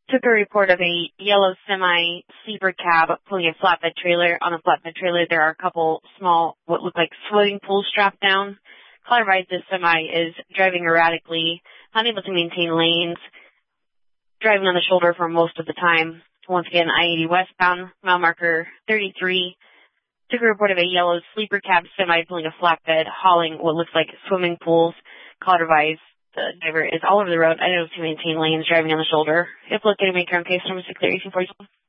Took a report of a yellow semi sleeper cab pulling a flatbed trailer. On the flatbed trailer, there are a couple small, what look like swimming pools strapped down. Caller advised this semi is driving erratically, unable to maintain lanes, driving on the shoulder for most of the time. Once again, I-80 westbound, mile marker 33. Took a report of a yellow sleeper cab semi pulling a flatbed, hauling what looks like swimming pools. Caller advised the driver is all over the road, unable to maintain lanes, driving on the shoulder. If located, make your own case number 6 1847.